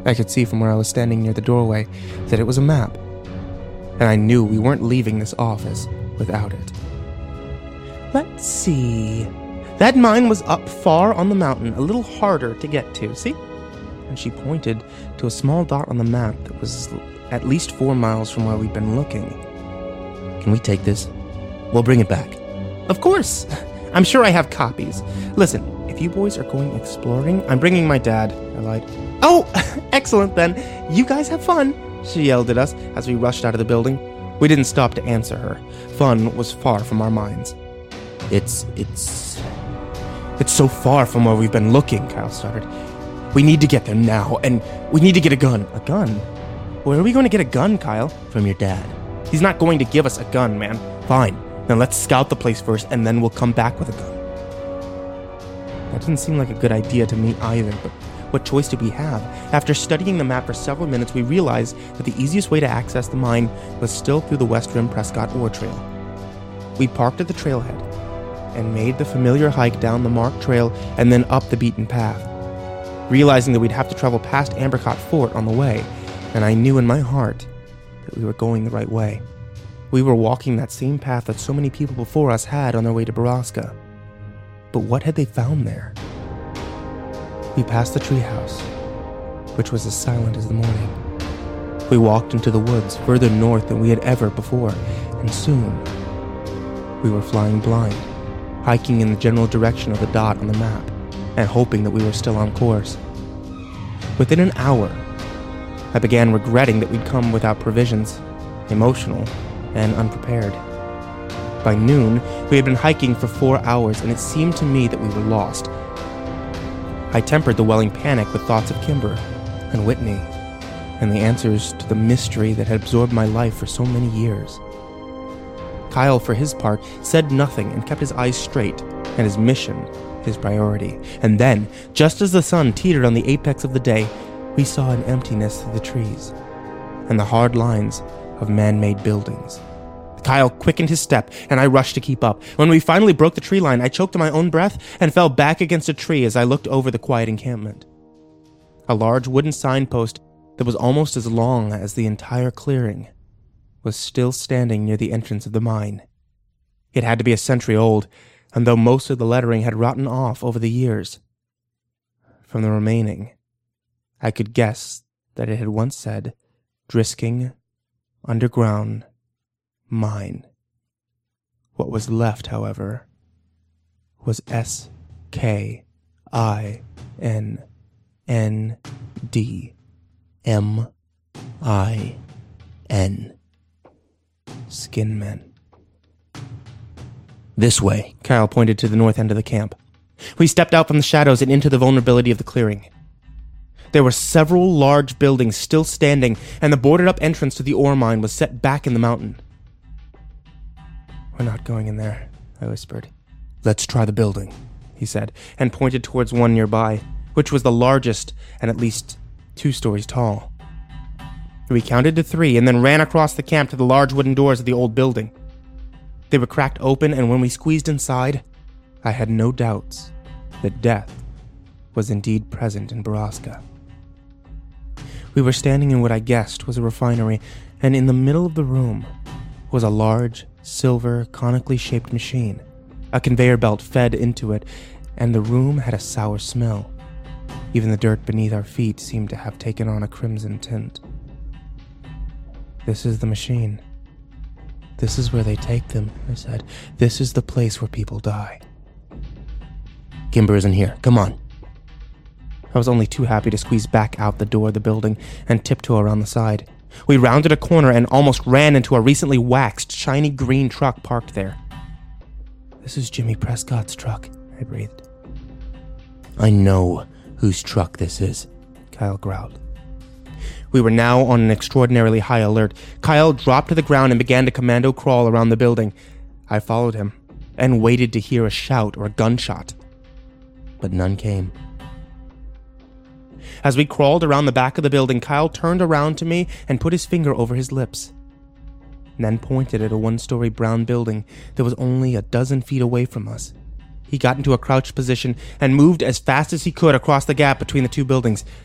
I could see from where I was standing near the doorway that it was a map, and I knew we weren't leaving this office without it. Let's see. That mine was up far on the mountain, a little harder to get to, see? And she pointed to a small dot on the map that was at least 4 miles from where we'd been looking. Can we take this? We'll bring it back. Of course. I'm sure I have copies. Listen, if you boys are going exploring, I'm bringing my dad, I lied. Oh, excellent then. You guys have fun, she yelled at us as we rushed out of the building. We didn't stop to answer her. Fun was far from our minds. It's so far from where we've been looking, Kyle started. We need to get there now, and we need to get a gun. A gun? Where are we going to get a gun, Kyle? From your dad. He's not going to give us a gun, man. Fine. Now let's scout the place first, and then we'll come back with a gun. That didn't seem like a good idea to me either, but what choice did we have? After studying the map for several minutes, we realized that the easiest way to access the mine was still through the West Rim Prescott ore trail. We parked at the trailhead and made the familiar hike down the marked trail and then up the beaten path, realizing that we'd have to travel past Ambercott Fort on the way, and I knew in my heart that we were going the right way. We were walking that same path that so many people before us had on their way to Baraska. But what had they found there? We passed the treehouse, which was as silent as the morning. We walked into the woods further north than we had ever before, and soon we were flying blind, hiking in the general direction of the dot on the map, and hoping that we were still on course. Within an hour, I began regretting that we'd come without provisions, emotional and unprepared. By noon, we had been hiking for 4 hours, and it seemed to me that we were lost. I tempered the welling panic with thoughts of Kimber and Whitney, and the answers to the mystery that had absorbed my life for so many years. Kyle, for his part, said nothing and kept his eyes straight, and his mission his priority. And then, just as the sun teetered on the apex of the day, we saw an emptiness through the trees and the hard lines of man-made buildings. Kyle quickened his step, and I rushed to keep up. When we finally broke the tree line, I choked on my own breath and fell back against a tree as I looked over the quiet encampment. A large wooden signpost that was almost as long as the entire clearing was still standing near the entrance of the mine. It had to be a century old, and though most of the lettering had rotten off over the years, from the remaining, I could guess that it had once said, Drisking Underground Mine. What was left, however, was SKINNDMIN. Skinmen. This way, Kyle pointed to the north end of the camp. We stepped out from the shadows and into the vulnerability of the clearing. There were several large buildings still standing, and the boarded-up entrance to the ore mine was set back in the mountain. We're not going in there, I whispered. Let's try the building, he said, and pointed towards one nearby, which was the largest and at least 2 stories tall. We counted to 3 and then ran across the camp to the large wooden doors of the old building. They were cracked open, and when we squeezed inside, I had no doubts that death was indeed present in Baraska. We were standing in what I guessed was a refinery, and in the middle of the room was a large, silver, conically shaped machine. A conveyor belt fed into it, and the room had a sour smell. Even the dirt beneath our feet seemed to have taken on a crimson tint. This is the machine. This is where they take them, I said. This is the place where people die. Kimber isn't here. Come on. I was only too happy to squeeze back out the door of the building and tiptoe around the side. We rounded a corner and almost ran into a recently waxed, shiny green truck parked there. This is Jimmy Prescott's truck, I breathed. I know whose truck this is, Kyle growled. We were now on an extraordinarily high alert. Kyle dropped to the ground and began to commando crawl around the building. I followed him and waited to hear a shout or a gunshot. But none came. As we crawled around the back of the building, Kyle turned around to me and put his finger over his lips, and then pointed at a 1-story brown building that was only 12 feet away from us. He got into a crouched position and moved as fast as he could across the gap between the 2 buildings.